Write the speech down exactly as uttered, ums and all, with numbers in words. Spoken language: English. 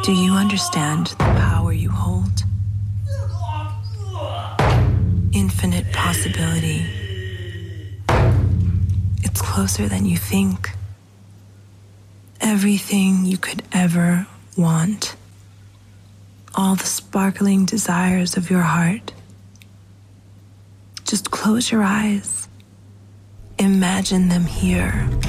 Do you understand the power you hold? Infinite possibility. It's closer than you think. Everything you could ever want. All the sparkling desires of your heart. Just close your eyes. Imagine them here.